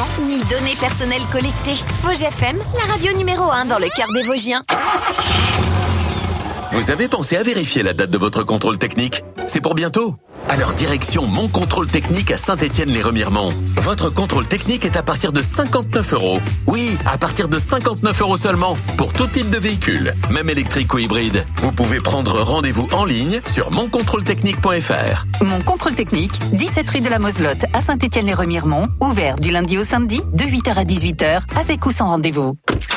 revirements, ni données personnelles collectées. Vosges FM, la radio numéro 1 dans le cœur des Vosgiens. Vous avez pensé à vérifier la date de votre contrôle technique? C'est pour bientôt. Alors direction mon contrôle technique à Saint-Étienne-les-Remiremont. Votre contrôle technique est à partir de 59 €. Oui, à partir de 59 € seulement, pour tout type de véhicule, même électrique ou hybride. Vous pouvez prendre rendez-vous en ligne sur moncontrôletechnique.fr. Mon contrôle technique, 17 rue de la Moselotte à Saint-Étienne-les-Remiremont, ouvert du lundi au samedi de 8h à 18h, avec ou sans rendez-vous.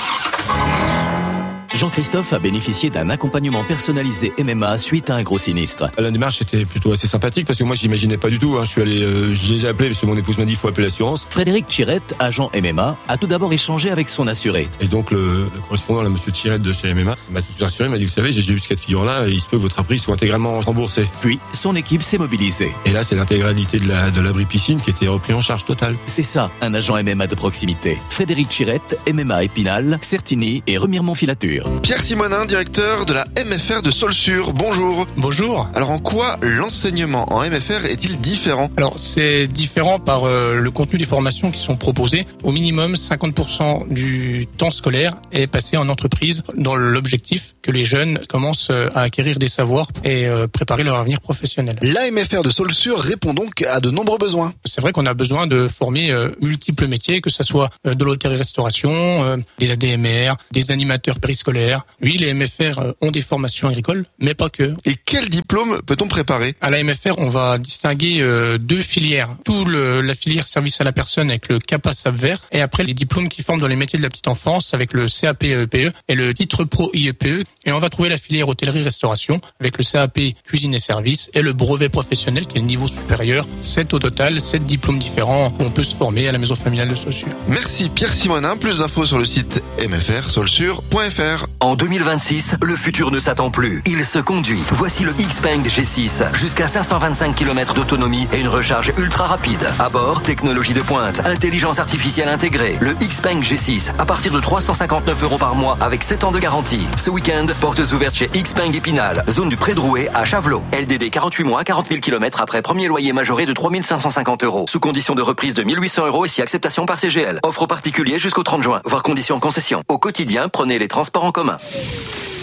Jean-Christophe a bénéficié d'un accompagnement personnalisé MMA suite à un gros sinistre. La démarche était plutôt assez sympathique parce que moi j'imaginais pas du tout. Je suis allé, je les ai appelés parce que mon épouse m'a dit il faut appeler l'assurance. Frédéric Chirette, agent MMA, a tout d'abord échangé avec son assuré. Et donc le correspondant, là, monsieur Chirette de chez MMA, m'a tout assuré, m'a dit vous savez j'ai eu ce cas de figure-là, et il se peut que votre appris soit intégralement remboursé. Puis son équipe s'est mobilisée. Et là c'est l'intégralité de l'abri piscine qui était repris en charge totale. C'est ça, un agent MMA de proximité. Frédéric Chirette, MMA Épinal, Certigny et Remiremont-Filature. Pierre Simonin, directeur de la MFR de Saulsure. Bonjour. Bonjour. Alors en quoi l'enseignement en MFR est-il différent? Alors c'est différent par le contenu des formations qui sont proposées. Au minimum 50% du temps scolaire est passé en entreprise dans l'objectif que les jeunes commencent à acquérir des savoirs et préparer leur avenir professionnel. La MFR de Saulsure répond donc à de nombreux besoins. C'est vrai qu'on a besoin de former multiples métiers, que ce soit de l'hôtellerie-restauration, des ADMR, des animateurs périscolaires. Oui, les MFR ont des formations agricoles, mais pas que. Et quel diplôme peut-on préparer? À la MFR, on va distinguer deux filières. La filière service à la personne avec le CAPA SAP-Vert, et après les diplômes qui forment dans les métiers de la petite enfance avec le CAP EPE et le titre pro IEPE. Et on va trouver la filière hôtellerie-restauration avec le CAP cuisine et service et le brevet professionnel qui est le niveau supérieur. 7 au total, 7 diplômes différents où on peut se former à la maison familiale de Saulsure. Merci Pierre Simonin. Plus d'infos sur le site mfrsaulsure.fr. En 2026, le futur ne s'attend plus. Il se conduit. Voici le Xpeng G6. Jusqu'à 525 km d'autonomie et une recharge ultra rapide. À bord, technologie de pointe, intelligence artificielle intégrée. Le Xpeng G6, à partir de 359 € par mois avec 7 ans de garantie. Ce week-end, portes ouvertes chez Xpeng Épinal, zone du Pré-Drouet à Chavelot. LDD 48 mois, 40 000 km après premier loyer majoré de 3 550 €. Sous condition de reprise de 1 800 € et si acceptation par CGL. Offre aux particuliers jusqu'au 30 juin, voire conditions concession. Au quotidien, prenez les transports en commun.